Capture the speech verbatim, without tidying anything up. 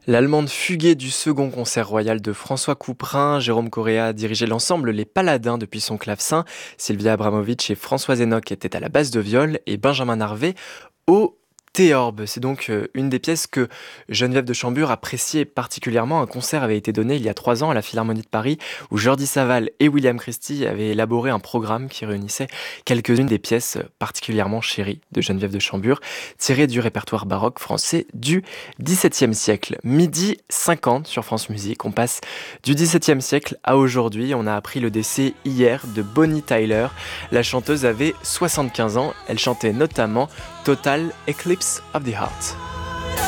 L'Allemande fuguée du second concert royal de François Couperin, Jérôme Correa dirigeait l'ensemble Les Paladins depuis son clavecin, Sylvia Abramovic et Françoise Enoch étaient à la basse de viol et Benjamin Narvé au théorbe. C'est donc euh, une des pièces que Geneviève de Chambure appréciait particulièrement. Un concert avait été donné il y a trois ans à la Philharmonie de Paris où Jordi Savall et William Christie avaient élaboré un programme qui réunissait quelques-unes des pièces particulièrement chéries de Geneviève de Chambure, tirées du répertoire baroque français du dix-septième siècle. Midi cinquante sur France Musique, on passe du dix-septième siècle à aujourd'hui. On a appris le décès hier de Bonnie Tyler. La chanteuse avait soixante-quinze ans, elle chantait notamment Total Eclipse of the Heart.